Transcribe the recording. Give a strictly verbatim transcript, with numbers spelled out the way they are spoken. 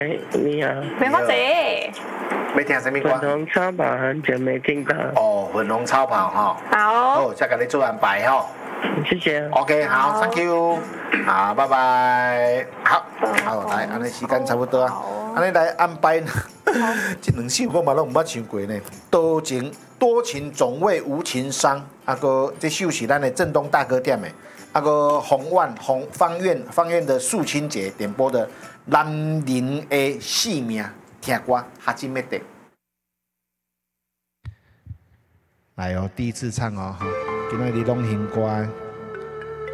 哎，你好， 梅花姐， 没听什么歌？ 粉红超跑很久没听到。 哦，粉红超跑哈。 好， 好，再给你做安排哈。 谢谢。 OK， 好 ，Thank you， 好，拜拜。好，好，来，安尼时间差不多啊，安尼来安排。这两首我嘛拢唔捌唱过呢。多情多情总为无情伤，啊个这首是咱的震动大哥点的，啊个洪万洪方院方院的素清姐点播的《男人的性命》，听歌哈真要得。来哦，第一次唱哦，哈，今仔日拢新歌。